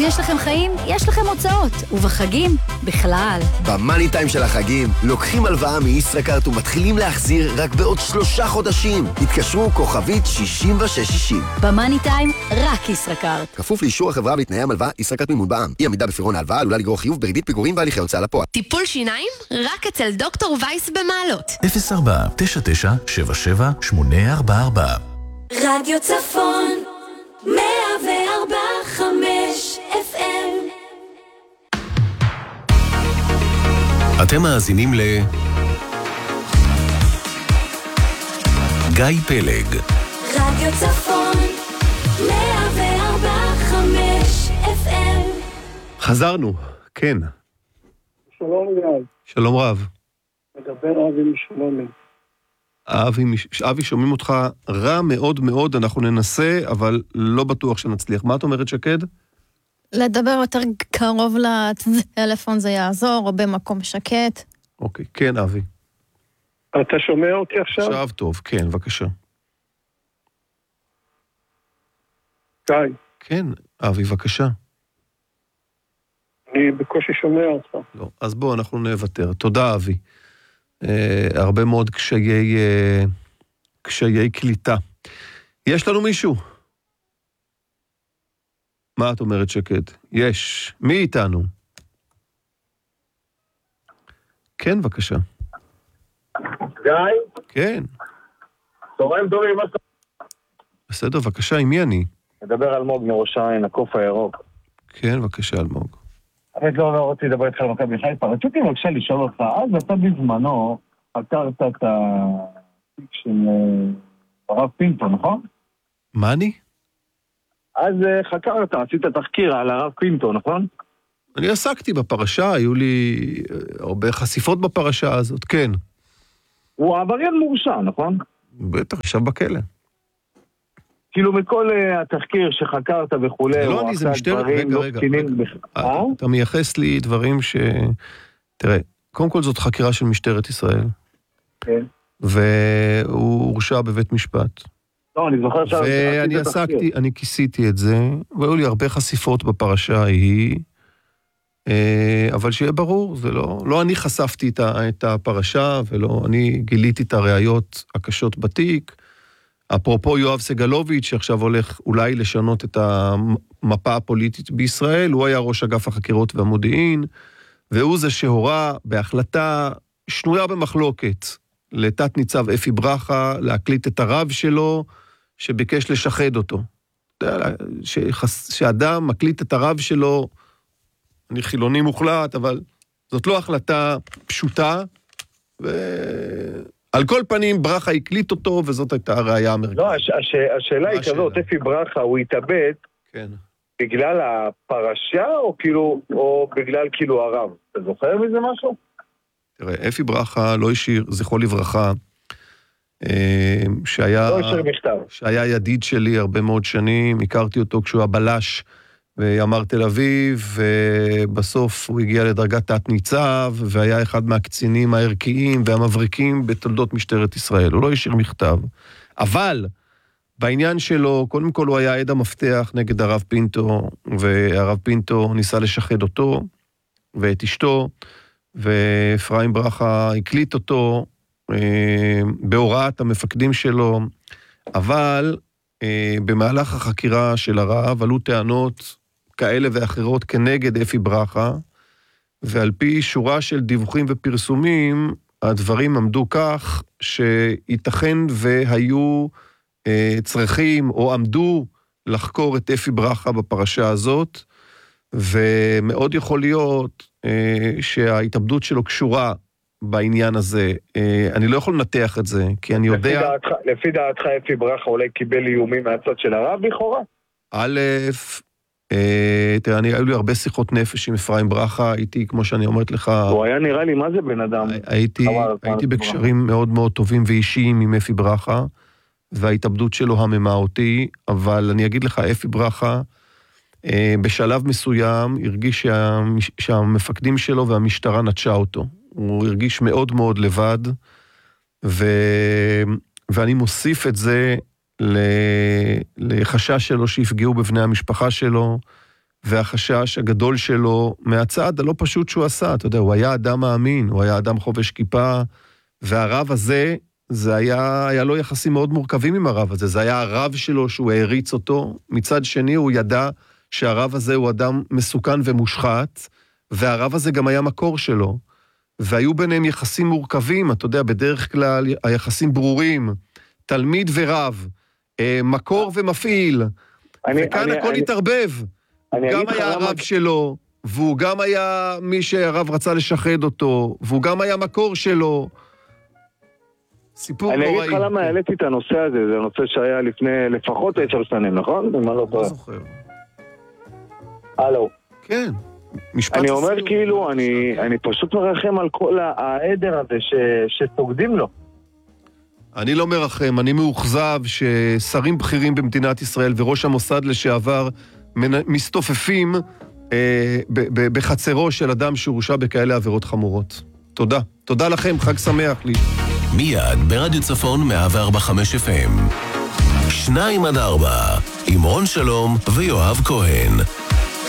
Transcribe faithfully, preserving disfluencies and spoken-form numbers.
יש לכם חיים, יש לכם הוצאות, ובחגים, בכלל. במאני טיים של החגים, לוקחים הלוואה מישראכרט ומתחילים להחזיר רק בעוד שלושה חודשים. התקשרו כוכבית שישים ושש שישים. במאני טיים, רק ישראכרט. כפוף לאישור החברה ותנאי המלוואה, ישראכרט מימון בע"מ. אי עמידה בפירעון ההלוואה עלולה לגרור חיוב בריבית פיגורים והליכי הוצאה לפועל. טיפול שיניים? רק אצל דוקטור וייס במעלות. אפס ארבע תשע תשע שבע שבע שמונה ארבע ארבע. רדיו צפון מאה וארבע חמש אף אם. אתם מאזינים ל גיא פלג. רדיו צפון מאה וארבע חמש אף אם. חזרנו, כן. שלום גיא. שלום רב. מדבר אבי משלומי. אבי, אבי, שומעים אותך רע מאוד מאוד, אנחנו ננסה, אבל לא בטוח שנצליח. מה את אומרת, שקד? לדבר יותר קרוב לטלפון זה יעזור, או במקום שקט. אוקיי, כן, אבי. אתה שומע אותי עכשיו? עכשיו טוב, כן, בבקשה. גיא. כן, אבי, בבקשה. אני בקושי שומע אותך. לא, אז בוא, אנחנו נוותר. תודה, אבי. אה, הרבה מאוד קשיי, אה, קשיי קליטה. יש לנו מישהו? מה את אומרת, שקד? יש. מי איתנו? כן, בבקשה. גיא? כן. צהריים טובים, מה שאתה... בסדר, בבקשה, עם מי אני? מדבר אלמוג מראש העין, הקוף הירוק. כן, בבקשה, אלמוג. באמת לא, לא רציתי לדבר איתך על מכבי חיפה. רציתי בבקשה לשאול אותך, אז אתה בזמנו חקרת את התיק של הרב פינטו, נכון? מה אני? אז חקרת, עשית תחקיר על הרב פינטו, נכון? אני עסקתי בפרשה, היו לי הרבה חשיפות בפרשה הזאת, כן. הוא עבריין מורשע, נכון? בטח, ישב בכלא. כאילו מכל התחקיר שחקרת וכולי, זה לא אני, זה משטרת, רגע, רגע, אתה מייחס לי דברים ש... תראה, קודם כל זאת חקירה של משטרת ישראל. כן. והוא הורשע בבית משפט. לא, אני זוכר שעשית תחקיר. ואני עסקתי, אני כיסיתי את זה, והיו לי הרבה חשיפות בפרשה ההיא, אבל שיהיה ברור, זה לא, לא אני חשפתי את הפרשה, ולא אני גיליתי את הראיות הקשות בתיק, אפרופו יואב סגלוביץ' שעכשיו הולך אולי לשנות את המפה הפוליטית בישראל, הוא היה ראש אגף החקירות והמודיעין, והוא זה שהורה בהחלטה שנויה במחלוקת לתת ניצב אפי ברכה להקליט את הרב שלו שביקש לשחד אותו. שאדם מקליט את הרב שלו, אני חילוני מוחלט, אבל זאת לא החלטה פשוטה, ו... על כל פנים, ברכה הקליט אותו, וזאת הייתה הראייה המרכזית. לא, הש, הש, השאלה היא כזאת, אפי ברכה, הוא התאבד כן. בגלל הפרשה, או כאילו, או בגלל כאילו הרב? אתה זוכר מזה משהו? תראה, אפי ברכה לא השאיר, זכרו לברכה, שהיה, לא השאיר מכתב. שהיה ידיד שלי הרבה מאוד שנים, הכרתי אותו כשהוא הבלש בימ"ר תל אביב, ובסוף הוא הגיע לדרגת תת ניצב, והיה אחד מהקצינים הערכיים והמבריקים בתולדות משטרת ישראל. הוא לא השאיר מכתב. אבל בעניין שלו, קודם כל הוא היה עד המפתח נגד הרב פינטו, והרב פינטו ניסה לשחד אותו, ואת אשתו, ואפרים ברכה הקליט אותו, בהוראת המפקדים שלו, אבל במהלך החקירה של הרב עלו טענות כאלה ואחרות כנגד אפי ברכה, ועל פי שורה של דיווחים ופרסומים, הדברים עמדו כך שייתכן והיו אה, צריכים או עמדו לחקור את אפי ברכה בפרשה הזאת, ומאוד יכול להיות אה, שההתאבדות שלו קשורה בעניין הזה. אה, אני לא יכול לנתח את זה, כי אני יודע... לפי דעתך, לפי דעתך אפי ברכה אולי קיבל איומים מהצד של הרב לכאורה? א', אה, תראה, אני, היו לי הרבה שיחות נפש עם אפרים ברכה, הייתי, כמו שאני אומרת לך... הוא היה נראה לי, מה זה בן אדם? הייתי, הייתי בקשרים מאוד מאוד טובים ואישיים עם אפי ברכה, וההתאבדות שלו הממה אותי, אבל אני אגיד לך, אפי ברכה, אה, בשלב מסוים, הרגיש שה, שהמפקדים שלו והמשטרה נטשה אותו. הוא הרגיש מאוד מאוד לבד, ו, ואני מוסיף את זה לחשש שלו שיפגעו בבני המשפחה שלו, והחשש הגדול שלו מהצעד הלא פשוט שהוא עשה. אתה יודע, הוא היה אדם מאמין, הוא היה אדם חובש כיפה, והרב הזה, זה היה, היה לו יחסים מאוד מורכבים עם הרב הזה, זה היה הרב שלו שהוא העריץ אותו, מצד שני הוא ידע שהרב הזה הוא אדם מסוכן ומושחת, והרב הזה גם היה מקור שלו, והיו ביניהם יחסים מורכבים, אתה יודע, בדרך כלל היחסים ברורים, תלמיד ורב, מקור ומפעיל, אני, וכאן אני, הכל אני, התערבב, אני גם היה הרב מה... שלו, והוא גם היה מי שהרב רצה לשחד אותו, והוא גם היה מקור שלו, סיפור אני נוראי. אגיד לך למה העליתי את הנושא הזה, זה הנושא שהיה לפני לפחות עשר שנים, נכון? אני לא זוכר. הלו. כן. אני אומר כאילו, אני, אני פשוט מרחם על כל העדר הזה ש, שתוגדים לו. אני לא מרחם, אני מאוכזב ששרים בכירים במדינת ישראל וראש המוסד לשעבר מסתופפים אה, ב, ב, בחצרו של אדם שהורשע בכאלה עבירות חמורות. תודה. תודה לכם, חג שמח לי. מיד ברדיו צפון מאה וארבע חמש אף אם. שניים עד ארבע, עם רון שלום ויואב כהן.